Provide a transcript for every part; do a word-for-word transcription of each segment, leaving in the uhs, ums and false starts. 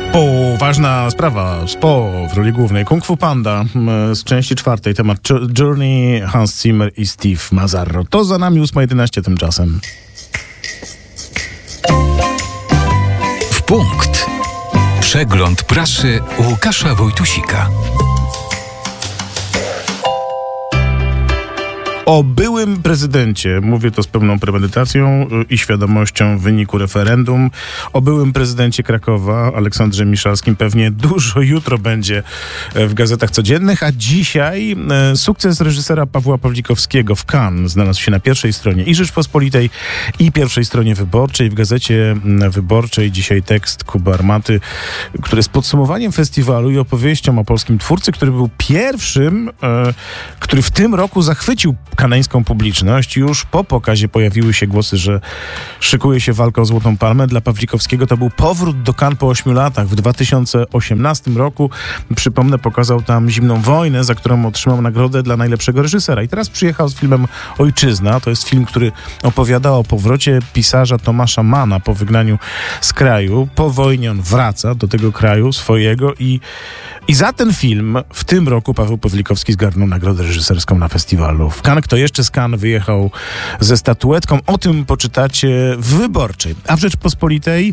Ważna sprawa, Spo w roli głównej, Kung Fu Panda z części czwartej, temat Journey, Hans Zimmer i Steve Mazzarro. To za nami ósma jedenaście tymczasem. W punkt. Przegląd prasy Łukasza Wojtusika. O byłym prezydencie, mówię to z pełną premedytacją i świadomością wyniku referendum, o byłym prezydencie Krakowa, Aleksandrze Miszalskim, pewnie dużo jutro będzie w gazetach codziennych, a dzisiaj sukces reżysera Pawła Pawlikowskiego w Cannes znalazł się na pierwszej stronie i Rzeczpospolitej, i pierwszej stronie Wyborczej. W Gazecie Wyborczej dzisiaj tekst Kuby Armaty, który jest podsumowaniem festiwalu i opowieścią o polskim twórcy, który był pierwszym, który w tym roku zachwycił kanańską publiczność. Już po pokazie pojawiły się głosy, że szykuje się walka o Złotą Palmę. Dla Pawlikowskiego to był powrót do Cannes po ośmiu latach. W dwa tysiące osiemnastym roku, przypomnę, pokazał tam Zimną wojnę, za którą otrzymał nagrodę dla najlepszego reżysera. I teraz przyjechał z filmem Ojczyzna. To jest film, który opowiada o powrocie pisarza Tomasza Manna po wygnaniu z kraju. Po wojnie on wraca do tego kraju swojego i, i za ten film w tym roku Paweł Pawlikowski zgarnął nagrodę reżyserską na festiwalu w Cannes. Kto jeszcze z Cannes wyjechał ze statuetką? O tym poczytacie w Wyborczej. A w Rzeczpospolitej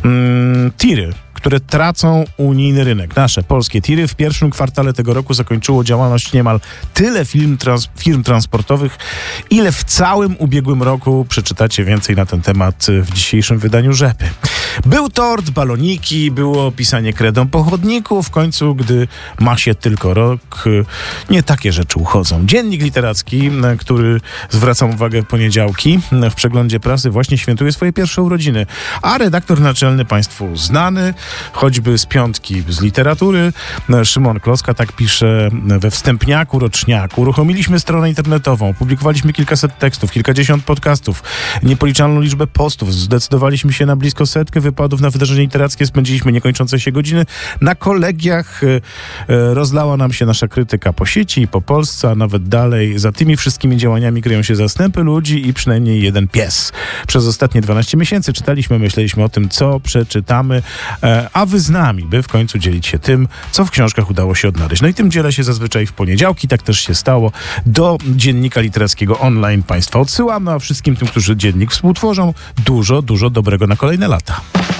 mm, tiry, które tracą unijny rynek. Nasze polskie tiry w pierwszym kwartale tego roku zakończyło działalność niemal tyle firm, trans- firm transportowych, ile w całym ubiegłym roku. Przeczytacie więcej na ten temat w dzisiejszym wydaniu Rzepy. Był tort, baloniki, było pisanie kredą po chodniku. W końcu, gdy ma się tylko rok, nie takie rzeczy uchodzą. Dziennik literacki, który, zwracam uwagę, w poniedziałki w przeglądzie prasy właśnie świętuje swoje pierwsze urodziny. A redaktor naczelny państwu znany, choćby z piątki z literatury, Szymon Kloska tak pisze we wstępniaku roczniaku. Uruchomiliśmy stronę internetową, publikowaliśmy kilkaset tekstów, kilkadziesiąt podcastów, niepoliczalną liczbę postów, zdecydowaliśmy się na blisko setkę wypadów na wydarzenia literackie, spędziliśmy niekończące się godziny na kolegiach, rozlała nam się nasza krytyka po sieci i po Polsce, a nawet dalej. Za tymi wszystkimi działaniami kryją się zastępy ludzi i przynajmniej jeden pies. Przez ostatnie dwanaście miesięcy czytaliśmy, myśleliśmy o tym, co przeczytamy, a wy z nami, by w końcu dzielić się tym, co w książkach udało się odnaleźć. No i tym dzielę się zazwyczaj w poniedziałki, tak też się stało. Do dziennika literackiego online Państwa odsyłam, no a wszystkim tym, którzy dziennik współtworzą, dużo, dużo dobrego na kolejne lata.